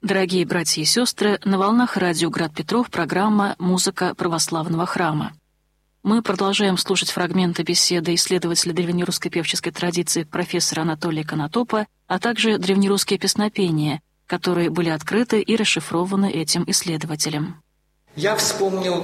Дорогие братья и сестры, на волнах радио «Град Петров» программа «Музыка православного храма». Мы продолжаем слушать фрагменты беседы исследователя древнерусской певческой традиции профессора Анатолия Конотопа, а также древнерусские песнопения, которые были открыты и расшифрованы этим исследователем. Я вспомнил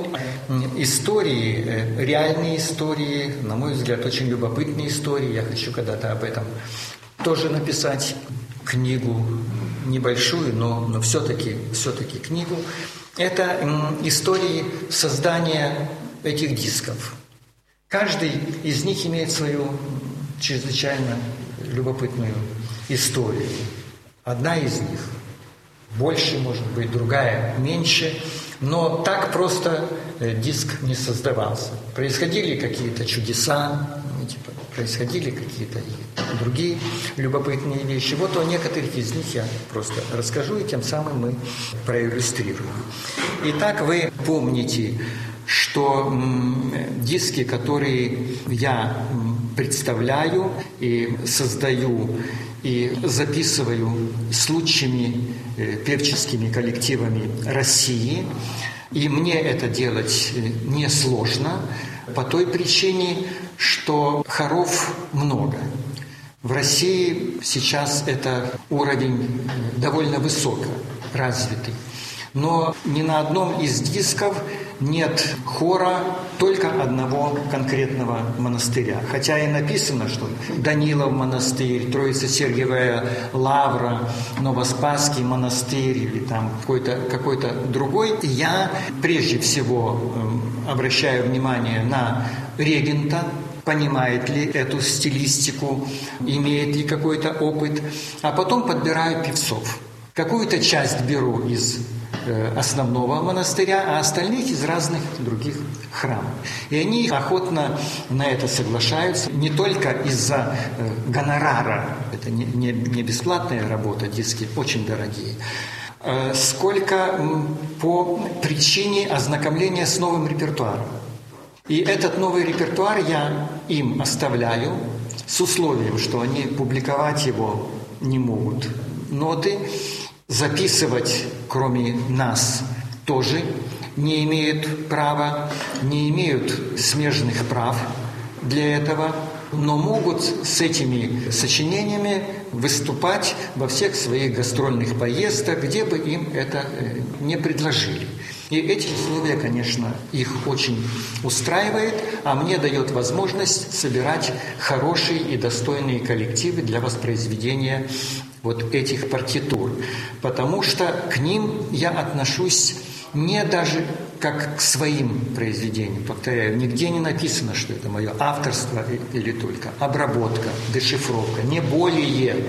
истории, реальные истории, на мой взгляд, очень любопытные истории. Я хочу когда-то об этом тоже написать книгу, небольшую, но все-таки книгу. Это истории создания этих дисков. Каждый из них имеет свою чрезвычайно любопытную историю. Одна из них больше, может быть, другая меньше, но так просто диск не создавался. Происходили какие-то чудеса, происходили какие-то другие любопытные вещи. Вот о некоторых из них я просто расскажу, и тем самым мы проиллюстрируем. Итак, вы помните, что диски, которые я представляю и создаю, и записываю с лучшими певческими коллективами России, и мне это делать несложно, по той причине, что хоров много. В России сейчас это уровень довольно высоко развитый. Но ни на одном из дисков нет хора только одного конкретного монастыря. Хотя и написано, что Данилов монастырь, Троице-Сергиевая лавра, Новоспасский монастырь или там какой-то другой. Я прежде всего обращаю внимание на регента, понимает ли эту стилистику, имеет ли какой-то опыт, а потом подбираю певцов. Какую-то часть беру из основного монастыря, а остальных из разных других храмов. И они охотно на это соглашаются, не только из-за гонорара, это не бесплатная работа, диски очень дорогие, сколько по причине ознакомления с новым репертуаром. И этот новый репертуар я им оставляю с условием, что они публиковать его не могут. Ноты записывать, кроме нас, тоже не имеют права, не имеют смежных прав для этого, но могут с этими сочинениями выступать во всех своих гастрольных поездках, где бы им это не предложили. И эти условия, конечно, их очень устраивает, а мне дает возможность собирать хорошие и достойные коллективы для воспроизведения вот этих партитур. Потому что к ним я отношусь не даже как к своим произведениям. Повторяю, нигде не написано, что это мое авторство или только обработка, дешифровка. Не более.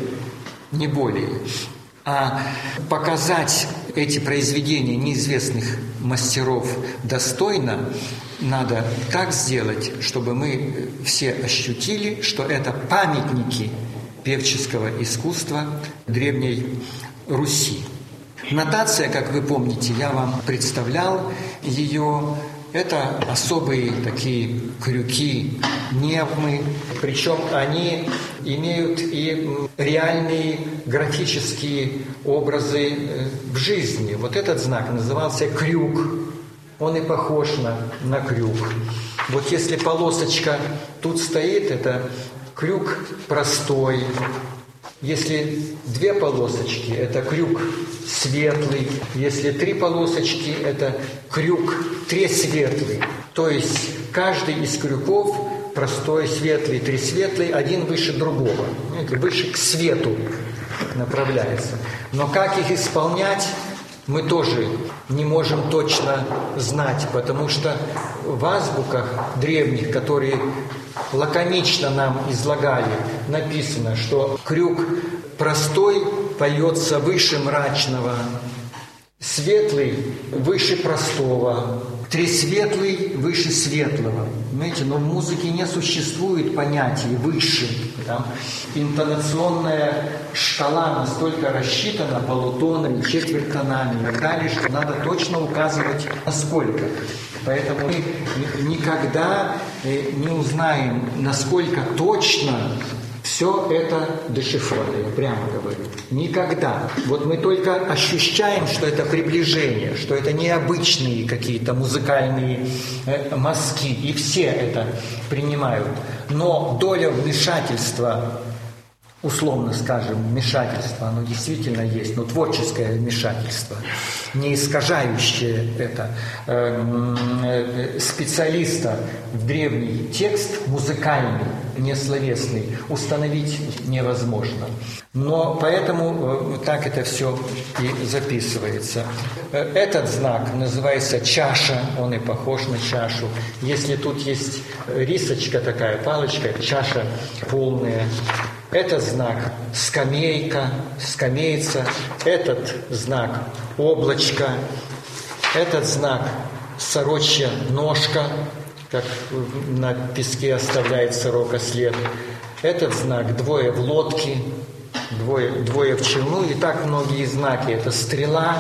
А показать эти произведения неизвестных мастеров достойно надо так сделать, чтобы мы все ощутили, что это памятники певческого искусства Древней Руси. Нотация, как вы помните, я вам представлял ее. Это особые такие крюки, невмы, причем они имеют и реальные графические образы в жизни. Вот этот знак назывался крюк. Он и похож на крюк. Вот если полосочка тут стоит, это крюк простой. Если 2 полосочки, это крюк светлый. Если 3 полосочки, это крюк тресветлый. То есть каждый из крюков простой, светлый, тресветлый, один выше другого. Выше к свету направляется. Но как их исполнять, мы тоже не можем точно знать, потому что в азбуках древних, которые лаконично нам излагали, написано, что крюк простой поется выше мрачного, светлый выше простого, тресветлый выше светлого. Понимаете, но в музыке не существует понятия выше. Там интонационная шкала настолько рассчитана полутонами, четвертонами и так далее, что надо точно указывать насколько. Поэтому мы никогда не узнаем, насколько точно все это дешифровали, я прямо говорю. Никогда. Вот мы только ощущаем, что это приближение, что это необычные какие-то музыкальные мазки, и все это принимают. Но доля вмешательства, условно скажем, вмешательство, оно действительно есть, но творческое вмешательство, не искажающее это специалиста в древний текст, музыкальный, не словесный, установить невозможно. Но поэтому так это все и записывается. Этот знак называется чаша, он и похож на чашу. Если тут есть рисочка такая, палочка, чаша полная. Этот знак скамейка, скамейца, этот знак облачко, этот знак сорочья ножка, как на песке оставляет сорока след. Этот знак двое в лодке, двое в челну, и так многие знаки. Это стрела,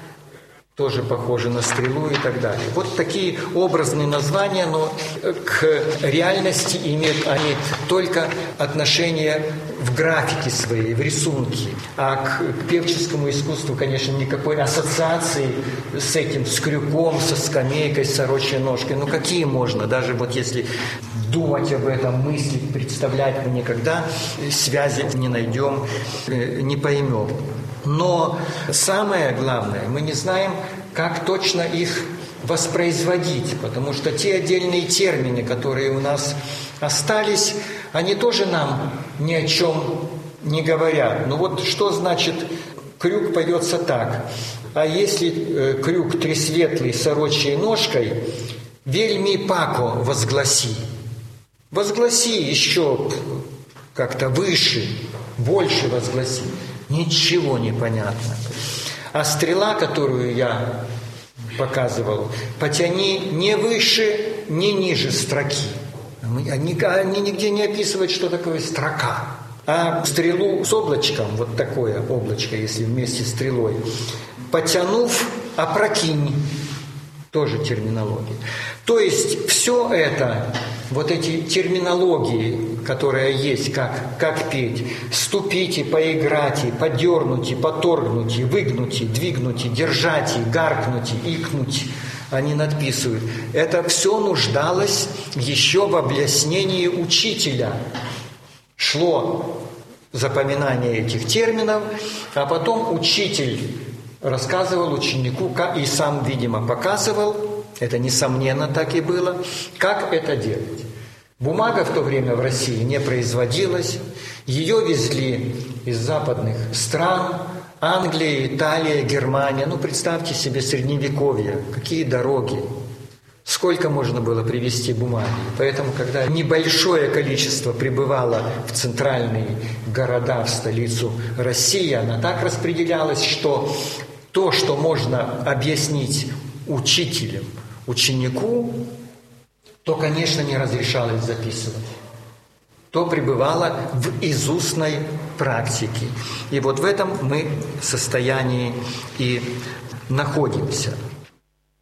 тоже похоже на стрелу и так далее. Вот такие образные названия, но к реальности имеют они только отношение в графике своей, в рисунке. А к певческому искусству, конечно, никакой ассоциации с этим, с крюком, со скамейкой, с сорочьей ножкой. Ну, какие можно? Даже вот если думать об этом, мыслить, представлять, мы никогда связи не найдем, не поймем. Но самое главное, мы не знаем, как точно их воспроизводить, потому что те отдельные термины, которые у нас остались, они тоже нам ни о чем не говорят. Ну вот что значит крюк поется так? А если крюк тресветлый сорочьей ножкой, вельми пако возгласи. Возгласи еще как-то выше, больше возгласи. Ничего не понятно. А стрела, которую я показывал, потяни не выше, не ниже строки. Они нигде не описывают, что такое строка. А стрелу с облачком, вот такое облачко, если вместе с стрелой, потянув, опрокинь. Тоже терминология. То есть все это, вот эти терминологии, которые есть, как петь, ступите, поиграйте, подернуте, поторгнуте, выгнуте, двигнуте, держате, гаркнуте, икнуть, они надписывают. Это все нуждалось еще в объяснении учителя. Шло запоминание этих терминов, а потом учитель рассказывал ученику, и сам, видимо, показывал, это несомненно так и было, как это делать. Бумага в то время в России не производилась, ее везли из западных стран, Англия, Италия, Германия. Ну, представьте себе Средневековье, какие дороги, сколько можно было привезти бумаги. Поэтому, когда небольшое количество прибывало в центральные города, в столицу России, она так распределялась, что то, что можно объяснить учителям, ученику, то, конечно, не разрешалось записывать. То пребывало в изустной практике. И вот в этом мы состоянии и находимся.